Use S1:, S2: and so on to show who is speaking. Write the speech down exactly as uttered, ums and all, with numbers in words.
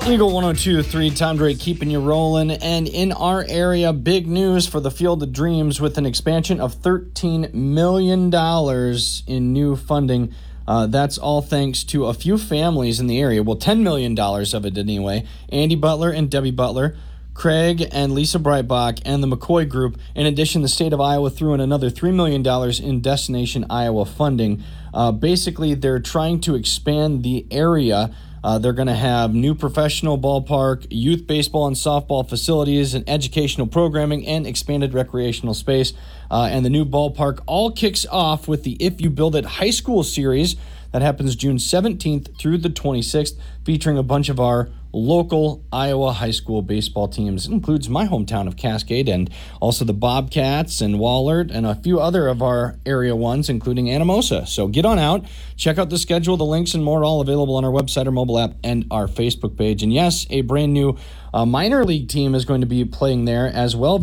S1: Eagle one oh two point three, Tom Drake keeping you rolling. And in our area, big news for the Field of Dreams with an expansion of thirteen million dollars in new funding. Uh, that's all thanks to a few families in the area. Well, ten million dollars of it anyway. Andy Butler and Debbie Butler, Craig and Lisa Breitbach, and the McCoy Group. In addition, the state of Iowa threw in another three million dollars in Destination Iowa funding. Uh, basically, they're trying to expand the area. Uh, they're going to have new professional ballpark, youth baseball and softball facilities, and educational programming, and expanded recreational space. Uh, and the new ballpark all kicks off with the If You Build It High School Series that happens June seventeenth through the twenty-sixth, featuring a bunch of our local Iowa high school baseball teams. It includes my hometown of Cascade and also the Bobcats and Wahlert and a few other of our area ones, including Anamosa. So get on out, check out the schedule, the links and more, all available on our website, our mobile app, and our Facebook page. And yes, a brand new uh, minor league team is going to be playing there as well.